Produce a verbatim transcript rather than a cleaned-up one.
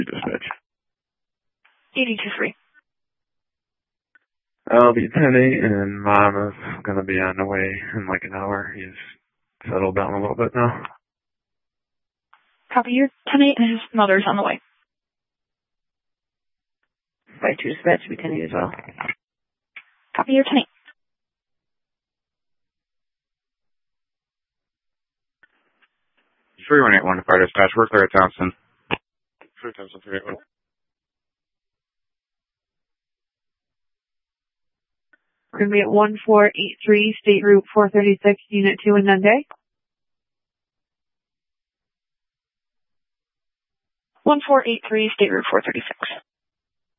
Dispatch. eighty-two three. I'll be ten eight, and Mom is going to be on the way in like an hour. He's settled down a little bit now. Copy, your ten eight and his mother's on the way. Five two Dispatch, be ten eight as well. Copy, your ten eight. three one eight one to Fire Dispatch. We're clear at Thompson. three Thompson, three eight one. We're going to be at one four eight three State Route four thirty-six, Unit two in Nunde. one four eight three State Route four thirty-six.